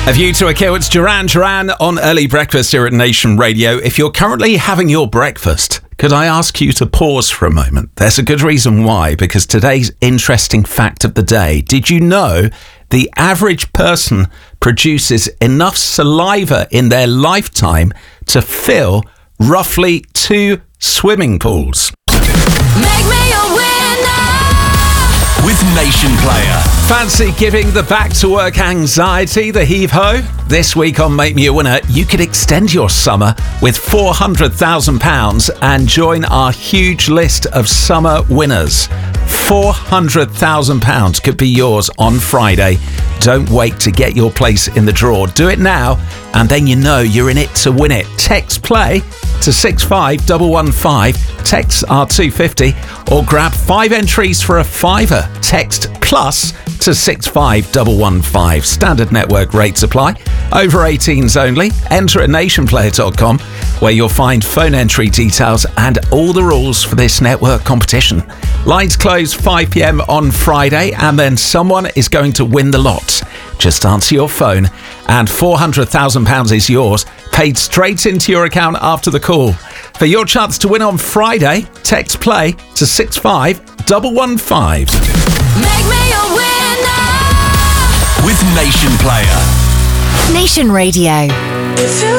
A View to a Kill, it's Duran Duran on Early Breakfast here at Nation Radio. If you're currently having your breakfast, could I ask you to pause for a moment? There's a good reason why, because today's interesting fact of the day. Did you know the average person produces enough saliva in their lifetime to fill roughly 2 swimming pools? Make me a winner with Nation Player. Fancy giving the back-to-work anxiety the heave-ho? This week on Make Me a Winner, you could extend your summer with £400,000 and join our huge list of summer winners. £400,000 could be yours on Friday. Don't wait to get your place in the draw. Do it now, and then you know you're in it to win it. Text PLAY to 65115. Texts are $2.50, or grab 5 entries for a £5. Text PLUS to 65115. Standard network rates apply. Over 18s only. Enter at nationplayer.com, where you'll find phone entry details and all the rules for this network competition. Lines close 5 p.m. on Friday, and then someone is going to win the lot. Just answer your phone, and £400,000 is yours, paid straight into your account after the call. For your chance to win on Friday, text PLAY to 65115. Make me a winner with Nation Player. Nation Radio.